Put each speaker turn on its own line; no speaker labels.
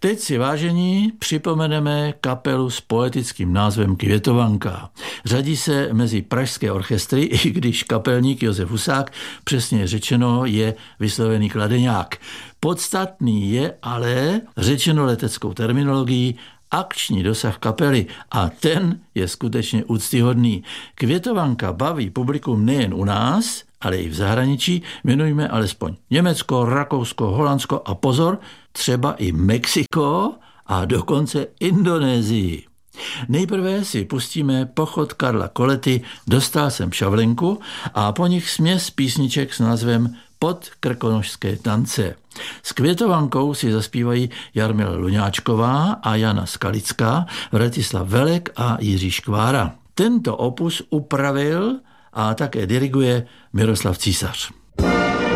Teď si, vážení, připomeneme kapelu s poetickým názvem Květovanka. Řadí se mezi pražské orchestry, i když kapelník Josef Husák, přesně řečeno, je vyslovený kladeňák. Podstatný je ale, řečeno leteckou terminologií, akční dosah kapely a ten je skutečně úctyhodný. Květovanka baví publikum nejen u nás, ale i v zahraničí. Jmenujme alespoň Německo, Rakousko, Holandsko a pozor, třeba i Mexiko a dokonce Indonésii. Nejprve si pustíme Pochod Karla Kolety Dostal jsem šavlenku a po nich směs písniček s názvem Podkrkonošské tance. S Květovankou si zaspívají Jarmila Luňáčková a Jana Skalická, Vratislav Velek a Jiří Škvára. Tento opus upravil a také diriguje Miroslav Císař.